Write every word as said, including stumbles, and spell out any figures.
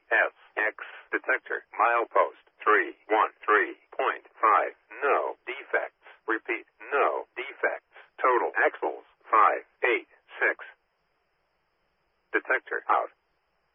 S X detector. Milepost three one three point five. No defects. Repeat, no defects. Total axles five eight six. Detector out.